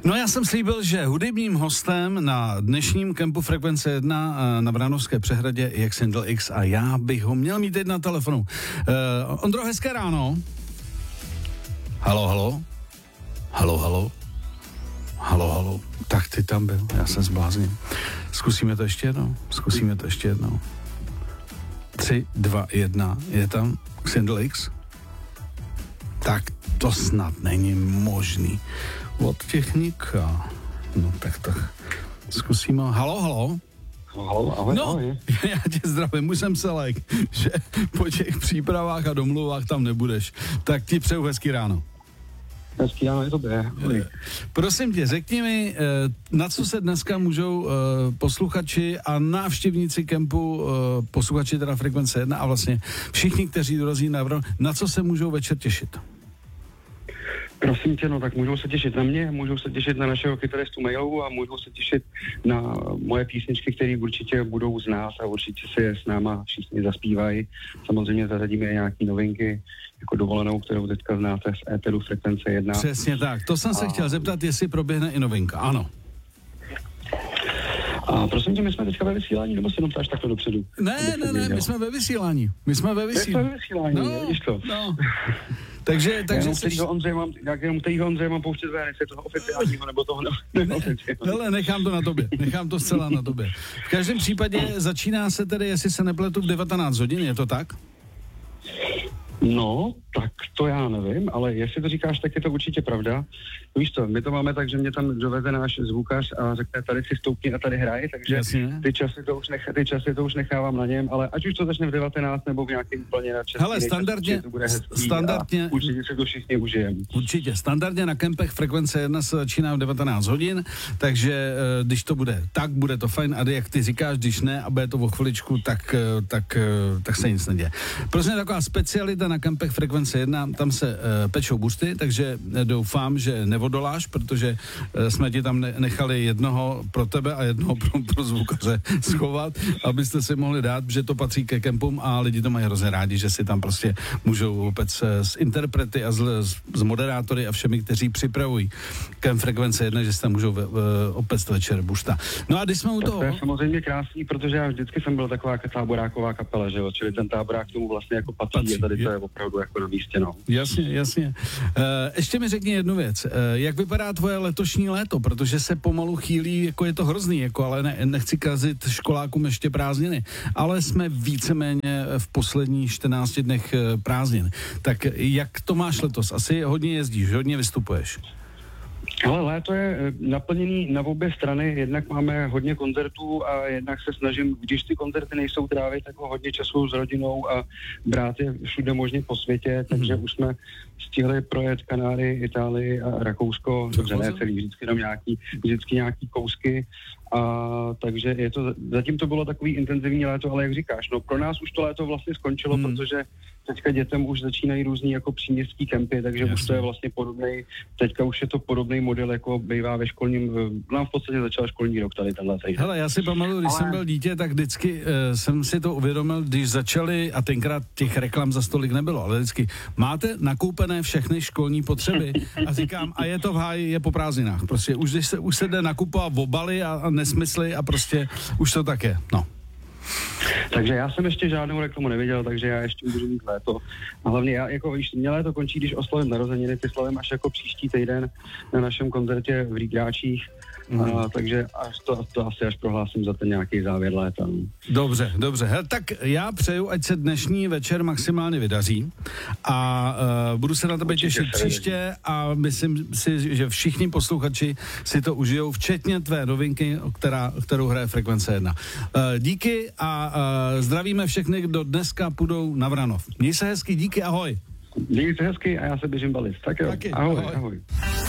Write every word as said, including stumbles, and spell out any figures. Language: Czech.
No já jsem slíbil, že hudebním hostem na dnešním kempu Frekvence jedna na Vranovské přehradě je Xindl X a já bych ho měl mít teď na telefonu. Uh, Ondro, hezké ráno. Halo, halo. Halo, halo. Halo, halo. Tak ty tam byl, já jsem zblázním. Zkusíme to ještě jednou. Zkusíme to ještě jednou. Tři, dva, jedna. Je tam Xindl X? Tak to snad není možný. Od technika. No tak tak. Zkusíme. Halo, halo. Halo, ahoj, no, ahoj. Já tě zdravím, už jsem se lek, že po těch přípravách a domluvách tam nebudeš. Tak ti přeju hezký ráno. Hezký ráno je tobě. Prosím tě, řekni mi, na co se dneska můžou posluchači a návštěvníci kempu, posluchači teda Frekvence jedna a vlastně všichni, kteří dorazí na Vrano, na co se můžou večer těšit? Prosím tě, no tak můžou se těšit na mě, můžou se těšit na našeho kytaristu Mailu a můžou se těšit na moje písničky, které určitě budou z nás a určitě si je s náma všichni zaspívají. Samozřejmě zařadíme i nějaký novinky, jako Dovolenou, kterou teďka znáte z éteru Frekvence jedna. Přesně tak, to jsem se a... chtěl zeptat, jestli proběhne i novinka, ano. A prosím tě, my jsme teďka ve vysílání, nebo si jenom ptáš takto dopředu? Ne, ne, ne, my jsme ve vysílání. My jsme ve vysílání. My jsme ve vysílání, no, vidíš to. No. Takže, takže já jsi... kterýho Ondřeje mám, já jenom kterýho Ondřeje mám pouštět ven, jestli toho oficiálního, nebo toho neoficiálního. Hele, nechám to na tobě, nechám to zcela na tobě. V každém případě začíná se tedy, jestli se nepletu, v devatenáct hodin, je to tak? No, tak to já nevím, ale jestli to říkáš, tak je to určitě pravda. Víš co, my to máme tak, že mě tam doveze náš zvukař a řekne, tady si stoupni a tady hraje, takže ty časy, to už nech, ty časy to už nechávám na něm, ale ať už to začne v devatenáct nebo v nějaký úplně na český. Hele, standardně, to bude hezký standardně, a určitě se to všichni užijem. Určitě, standardně na kempech Frekvence jedna se začíná v devatenáct hodin, takže když to bude tak, bude to fajn a jak ty říkáš, když ne a bude to o chviličku, tak, tak, tak se nic neděje. Prostě taková specialita na kempech Frekvence jedna, tam se uh, pečou buřty, takže doufám, že nevodoláš, protože uh, jsme ti tam ne- nechali jednoho pro tebe a jednoho pro, pro zvukaře schovat, abyste si mohli dát, že to patří ke kempům a lidi to mají hrozně rádi, že si tam prostě můžou opět s interprety a s, s moderátory a všemi, kteří připravují kemp Frekvence jedna, že si tam můžou v, v, opět večer buřta. No a když jsme u toho... To je samozřejmě krásný, protože já vždycky jsem byl taková táboráková kapela, že jo, čili ten táborák k tomu vlastně jako patří, patří. Je tady to je opravdu jako na místě, no. Jasně, jasně. E, ještě mi řekni jednu věc. E, jak vypadá tvoje letošní léto? Protože se pomalu chýlí, jako je to hrozný, jako, ale ne, nechci kazit školákům ještě prázdniny, ale jsme víceméně v posledních čtrnácti dnech prázdnin. Tak jak to máš letos? Asi hodně jezdíš, hodně vystupuješ. Ale léto je naplněný na obě strany, jednak máme hodně koncertů a jednak se snažím, když ty koncerty nejsou trávit, tak hodně času s rodinou a brát je všude možně po světě, takže mm. už jsme stihli projet Kanáry, Itálii a Rakousko, dobře ne celý, vždycky jenom nějaký, vždycky nějaký kousky. A takže je to, zatím to bylo takový intenzivní léto, ale jak říkáš, no pro nás už to léto vlastně skončilo, hmm. protože teďka dětem už začínají různý jako příměstský kempy, takže Jasně. už to je vlastně podobný, teďka už je to podobný model, jako bývá ve školním, nám v podstatě začal školní rok tady tenhle týden. Hele, já si pamatuju, když ale... jsem byl dítě, tak vždycky uh, jsem si to uvědomil, když začali, a tenkrát těch reklam za stolik nebylo, ale vždycky, máte nakoupené všechny školní potřeby a říkám, a je to v háji, je po prázdninách, prostě už, když se, už se jde nakupovat obaly a, a nesmysly a prostě už to tak je, no. Takže já jsem ještě žádnou reklamu neviděl, takže já ještě můžu mít léto. A hlavně já, jako víš, mě léto končí, když oslavím narozeniny, ty slavím až jako příští týden na našem koncertě v Rýgráčích. Mm. A, takže až to, to asi až prohlásím za ten nějaký závěr léta. Dobře, dobře. Hele, tak já přeju, ať se dnešní večer maximálně vydaří a uh, budu se na tebe Určitě těšit příště a myslím si, že všichni posluchači si to užijou, včetně tvé novinky, která, kterou hraje Frekvence jedna. Uh, díky a uh, zdravíme všechny, kdo dneska půjdou na Vranov. Měj se hezky, díky, ahoj. Měj se hezky a já se běžím balit. Tak jo, Taky, ahoj, ahoj. ahoj.